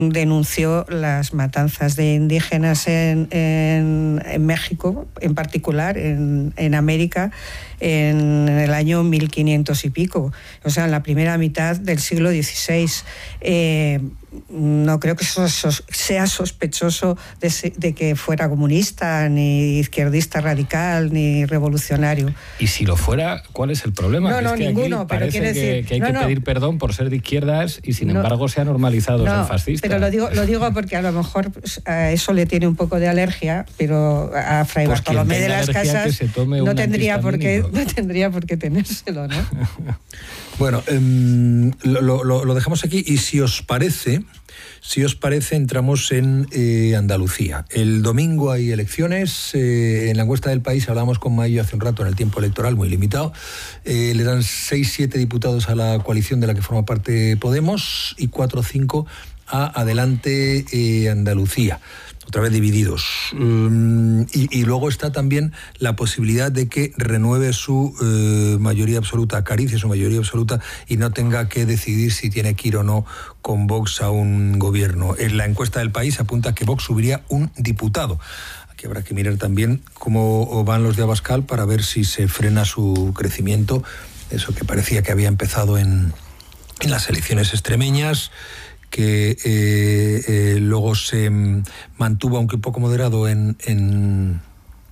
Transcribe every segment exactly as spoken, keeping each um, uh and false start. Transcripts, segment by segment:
denunció las matanzas de indígenas en, en, en México, en particular, en, en América, en el año mil quinientos y pico, o sea, en la primera mitad del siglo dieciséis. Eh, no creo que eso sea sospechoso de, de que fuera comunista, ni izquierdista radical, ni revolucionario. Y si lo fuera, ¿cuál es el problema? No, es no, que ninguno, aquí pero quiere que, decir... que hay no, que no. pedir perdón por ser de izquierdas y sin no, embargo se ha normalizado no, ser fascista. Pero lo digo, lo digo porque a lo mejor pues, a eso le tiene un poco de alergia, pero a Fray pues Bartolomé de las Casas no tendría, por qué, no tendría por qué tenérselo, ¿no? Bueno, eh, lo, lo, lo dejamos aquí y si os parece... Si os parece, entramos en eh, Andalucía. El domingo hay elecciones. Eh, en la encuesta del País hablábamos con Mayo hace un rato en el tiempo electoral, muy limitado. Eh, le dan seis siete diputados a la coalición de la que forma parte Podemos y cuatro o cinco a Adelante eh, Andalucía. Otra vez divididos. Um, y, y luego está también la posibilidad de que renueve su eh, mayoría absoluta, acaricie su mayoría absoluta y no tenga que decidir si tiene que ir o no con Vox a un gobierno. En la encuesta del País apunta que Vox subiría un diputado. Aquí habrá que mirar también cómo van los de Abascal para ver si se frena su crecimiento, eso que parecía que había empezado en, en las elecciones extremeñas, que eh, eh, luego se mantuvo, aunque un poco moderado, en, en,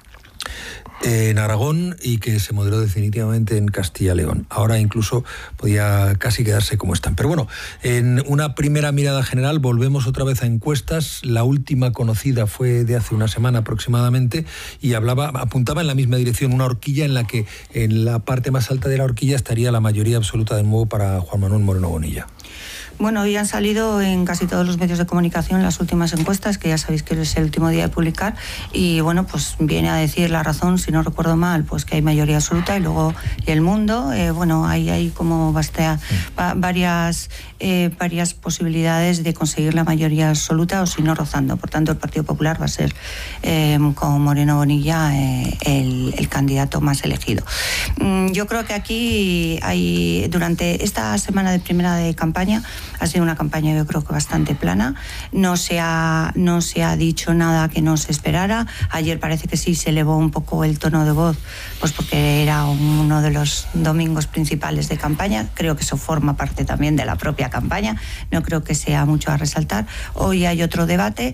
en Aragón y que se moderó definitivamente en Castilla y León. Ahora incluso podía casi quedarse como están. Pero bueno, en una primera mirada general volvemos otra vez a encuestas. La última conocida fue de hace una semana aproximadamente y hablaba, apuntaba en la misma dirección, una horquilla en la que en la parte más alta de la horquilla estaría la mayoría absoluta de nuevo para Juan Manuel Moreno Bonilla. Bueno, hoy han salido en casi todos los medios de comunicación las últimas encuestas, que ya sabéis que es el último día de publicar, y bueno, pues viene a decir la razón, si no recuerdo mal, pues que hay mayoría absoluta y luego El Mundo, eh, bueno, hay, hay como bastea, va, varias, eh, varias posibilidades de conseguir la mayoría absoluta o si no rozando. Por tanto, el Partido Popular va a ser eh, con Moreno Bonilla eh, el, el candidato más elegido. Mm, yo creo que aquí hay, durante esta semana de primera de campaña, ha sido una campaña yo creo que bastante plana, no se ha, no se ha dicho nada que no se esperara. Ayer parece que sí se elevó un poco el tono de voz, pues porque era uno de los domingos principales de campaña. Creo que eso forma parte también de la propia campaña, no creo que sea mucho a resaltar. Hoy hay otro debate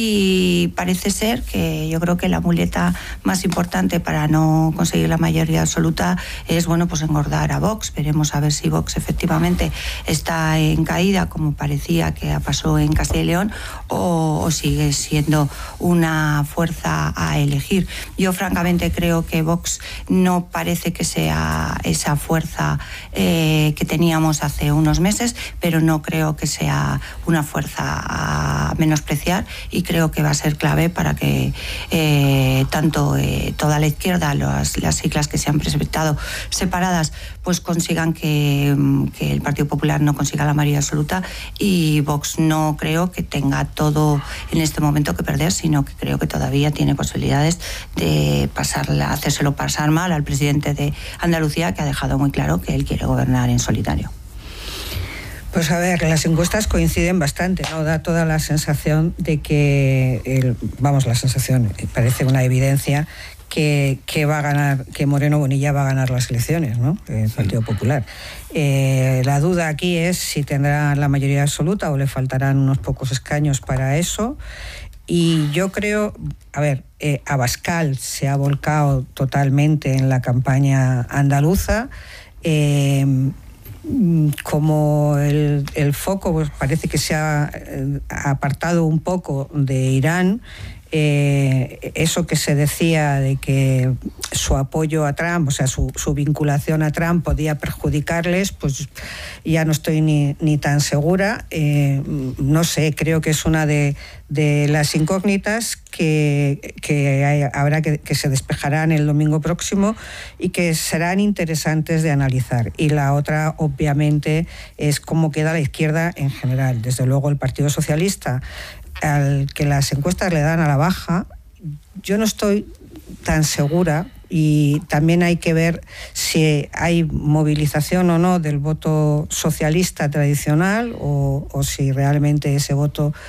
y parece ser que yo creo que la muleta más importante para no conseguir la mayoría absoluta es, bueno, pues engordar a Vox. Veremos a ver si Vox efectivamente está en caída, como parecía que pasó en Castilla y León, o, o sigue siendo una fuerza a elegir. Yo francamente creo que Vox no parece que sea esa fuerza eh, que teníamos hace unos meses, pero no creo que sea una fuerza a menospreciar y creo que va a ser clave para que eh, tanto eh, toda la izquierda, las, las siglas que se han presentado separadas, pues consigan que, que el Partido Popular no consiga la mayoría absoluta y Vox no creo que tenga todo en este momento que perder, sino que creo que todavía tiene posibilidades de pasarla, hacérselo pasar mal al presidente de Andalucía, que ha dejado muy claro que él quiere gobernar en solitario. Pues a ver, las encuestas coinciden bastante, ¿no? Da toda la sensación de que, el, vamos, la sensación, parece una evidencia, que, que va a ganar, que Moreno Bonilla va a ganar las elecciones, ¿no? El Partido Popular. Eh, la duda aquí es si tendrá la mayoría absoluta o le faltarán unos pocos escaños para eso. Y yo creo, a ver, eh, Abascal se ha volcado totalmente en la campaña andaluza. Eh, como el, el foco pues parece que se ha eh, apartado un poco de Irán, eh, eso que se decía de que su apoyo a Trump, o sea, su, su vinculación a Trump podía perjudicarles, pues ya no estoy ni, ni tan segura. Eh, no sé, creo que es una de, de las incógnitas que, que hay, habrá que, que se despejarán el domingo próximo y que serán interesantes de analizar. Y la otra, obviamente, es cómo queda la izquierda en general. Desde luego, el Partido Socialista, al que las encuestas le dan a la baja, yo no estoy tan segura, y también hay que ver si hay movilización o no del voto socialista tradicional o, o si realmente ese voto